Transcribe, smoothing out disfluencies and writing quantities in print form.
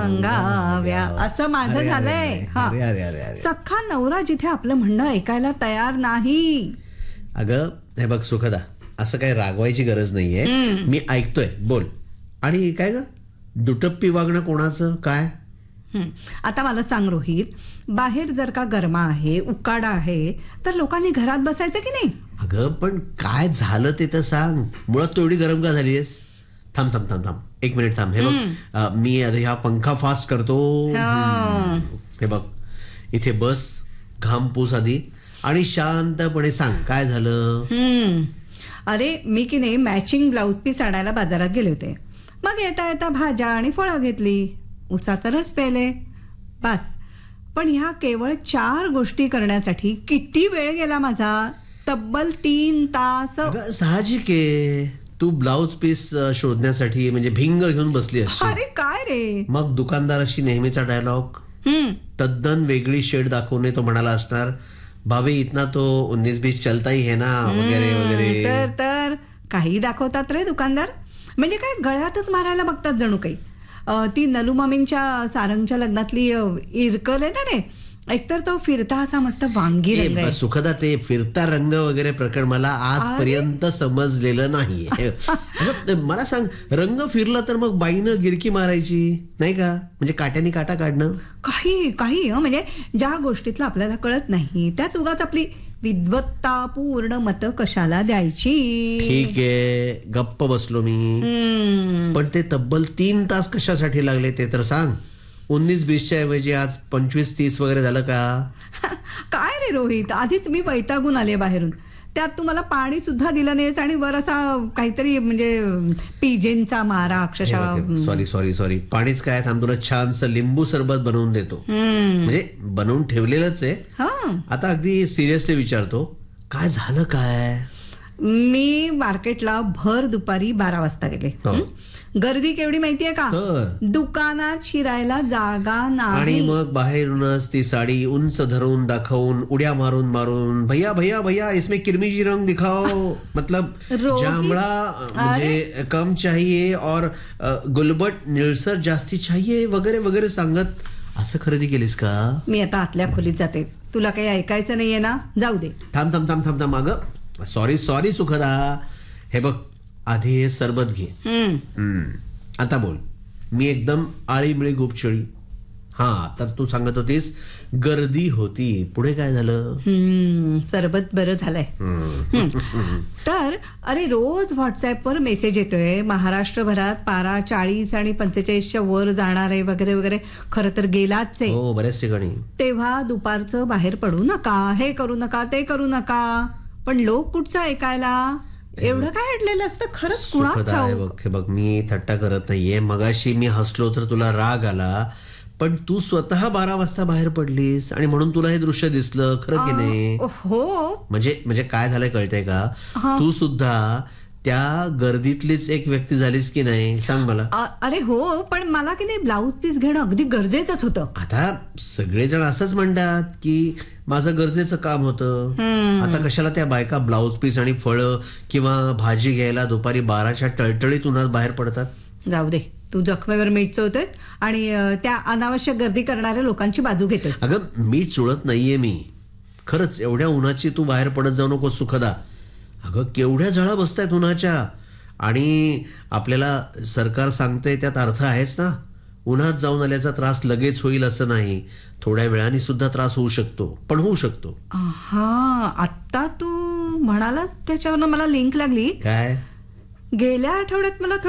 सांगाव्या असं माझं झालंय. हा, अरे अरे अरे अरे सख्खा नवरा जिथे आपलं म्हणणं ऐकायला तयार नाही. अगं हे बघ सुखदा, असं काही रागवायची गरज नाहीये. मी ऐकतोय, बोल. आणि काय ग, दुटप्पी वागणं कोणाचं काय? आता मला सांग रोहित, बाहेर जर का गरमा आहे, उकाडा आहे, तर लोकांनी घरात बसायचं की नाही? अगं पण काय झालं ते तर सांग. मुळात तू एवढी गरम का झालीयस? थांब थांब थांब थांब, एक मिनिट थांब. हे बघ, मी आता हा पंखा फास्ट करतो. हे बघ, इथे बस, घाम पूस आधी आणि शांतपणे सांग काय झालं. अरे मी की नाही मॅचिंग ब्लाऊज पीस आणायला बाजारात गेले होते. मग येता येता भाज्या आणि फळं घेतली, उसाचा रस प्यायले, बस. पण ह्या केवळ 4 गोष्टी करण्यासाठी किती वेळ गेला माझा, तब्बल 3 तास. साहजिक आहे, तू ब्लाऊज पीस शोधण्यासाठी म्हणजे भिंग घेऊन बसली असती. अरे काय रे. मग दुकानदाराशी नेहमीचा डायलॉग, तद्दन वेगळी शेड दाखवणे. तो म्हणाला असणार, भाभी इतना तो 19-20 चलता ही है ना, वगैरे वगैरे. तर काही दाखवतात रे दुकानदार. म्हणजे काय गळ्यातच मारायला बघतात जणू काही. ती नलू मामींच्या सारंगच्या लग्नातली इरकल आहे ना रे, एकतर तो फिरता असा मस्त वांगी रंग आहे. सुखदा, ते फिरता रंग वगैरे प्रकरण मला आजपर्यंत समजलेलं नाहीये. मला सांग, रंग फिरला तर मग बाईनं गिरकी मारायची नाही का? म्हणजे काट्याने काटा काढणं. काही म्हणजे ज्या गोष्टीतलं आपल्याला कळत नाही त्यात उगाच आपली विद्वत्तापूर्ण मतं कशाला द्यायची. ठीक आहे, गप्प बसलो मी. पण ते तब्बल 3 तास कशासाठी लागले ते तर सांग. 19-20च्या ऐवजी आज 25-30 वगैरे झालं का? काय रे रोहित, आधीच मी वैतागून आले बाहेरून, त्यात तू मला पाणी सुद्धा दिलं नाहीस आणि वर असा काहीतरी म्हणजे पिजेंचा मारा अक्षरशः. सॉरी, पाणीच काय, थांब तुला छानसं लिंबू सरबत बनवून देतो. म्हणजे बनवून ठेवलेलंच आहे. आता अगदी सिरियसली विचारतो, काय झालं काय? मी मार्केटला भर दुपारी 12 वाजता गेले. गर्दी केवढी माहितीये का? दुकानात शिरायला जागा नाही. आणि मग बाहेरूनच ती साडी उंच धरून दाखवून उड्या मारून मारून, भैया भैया भैया इसमें किरमिजी रंग दिखाओ, मतलब जांभळा म्हणजे कम चाहिए और गुलबट निळसर जास्ती चाहिए वगैरे वगैरे सांगत. असं खरेदी केलीस का? मी आता आतल्या खोलीत जाते, तुला काही ऐकायचं नाहीये ना? जाऊ दे. थांब थांब थांब थांब थांब अगं, सॉरी सुखदा. हे बघ, आधी हे सरबत घे. आता बोल. मी एकदम आळीमिळी गुपचळी. हा, तर तू सांगत होतीस गर्दी होती, पुढे काय झालं? सरबत बरं झालंय. तर अरे रोज व्हॉट्सअपवर मेसेज येतोय, महाराष्ट्रभरात पारा 40 आणि 45च्या वर जाणार आहे वगैरे वगैरे. खरं तर गेलाच आहे. हो, बऱ्याच ठिकाणी. तेव्हा दुपारचं बाहेर पडू नका, हे करू नका, ते करू नका. पण लोक कुठचं ऐकायला? एवढं काय अडलेलं असतं खरंच कुणाच. हे बघ, मी थट्टा करत नाहीये. मगाशी मी हसलो तर तुला राग आला, पण तू स्वतः 12 वाजता बाहेर पडलीस आणि म्हणून तुला हे दृश्य दिसलं, खरं की नाही? हो. म्हणजे काय झालंय कळतंय का? तू सुद्धा त्या गर्दीतलीच एक व्यक्ती झालीस की नाही, सांग मला. अरे हो, पण मला की नाही ब्लाऊज पीस घेणं अगदी गरजेचंच होतं. आता सगळेजण असंच म्हणतात की माझं गरजेचं काम होतं. आता कशाला त्या बायका ब्लाऊज पीस आणि फळं किंवा भाजी घ्यायला दुपारी 12च्या टळटळीत उन्हात बाहेर पडतात. जाऊ दे, तू जखमेवर मीठ चोळतोयस आणि त्या अनावश्यक गर्दी करणाऱ्या लोकांची बाजू घेतोय. अगं, मीठ चोळत नाहीये मी. खरंच एवढ्या उन्हाची तू बाहेर पडत जाऊ नको सुखदा. अगं, केवढ्या झळा बसतायत उन्हाच्या. आणि आपल्याला सरकार सांगतंय त्यात अर्थ आहेच ना. उन्हात जाऊन आल्याचा त्रास लगेच होईल असं नाही, थोड्या वेळाने सुद्धा त्रास होऊ शकतो, पण होऊ शकतो. हा, आता तू म्हणाला त्याच्यावर मला लिंक लागली. काय? गेल्या आठवड्यात मला